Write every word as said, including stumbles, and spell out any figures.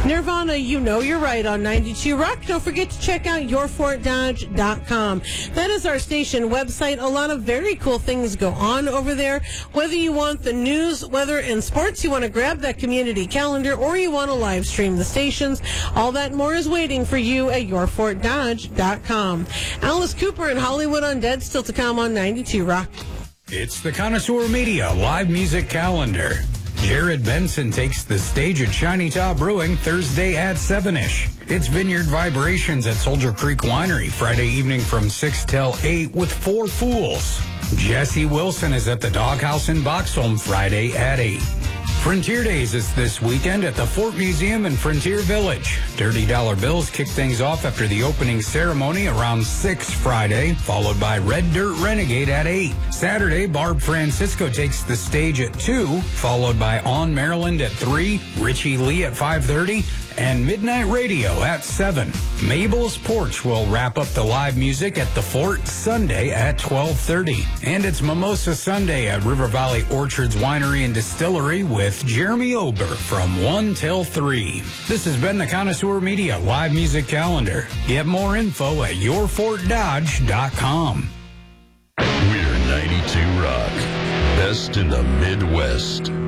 Nirvana, You Know You're Right on ninety-two Rock. Don't forget to check out your fort dodge dot com. That is our station website. A lot of very cool things go on over there. Whether you want the news, weather, and sports, you want to grab that community calendar, or you want to live stream the stations, all that and more is waiting for you at your fort dodge dot com. Alice Cooper and Hollywood Undead still to come on ninety-two Rock. It's the Connoisseur Media live music calendar. Jared Benson takes the stage at Shiny Top Brewing Thursday at seven-ish. It's Vineyard Vibrations at Soldier Creek Winery Friday evening from six till eight with Four Fools. Jesse Wilson is at the Doghouse in Boxholm Friday at eight. Frontier Days is this weekend at the Fort Museum in Frontier Village. Dirty Dollar Bills kick things off after the opening ceremony around six Friday, followed by Red Dirt Renegade at eight. Saturday, Barb Francisco takes the stage at two, followed by On Maryland at three, Richie Lee at five thirty, and Midnight Radio at seven. Mabel's Porch will wrap up the live music at the Fort Sunday at twelve thirty. And it's Mimosa Sunday at River Valley Orchards Winery and Distillery with Jeremy Ober from one till three. This has been the Connoisseur Media live music calendar. Get more info at your fort dodge dot com. We're ninety-two Rock. Best in the Midwest.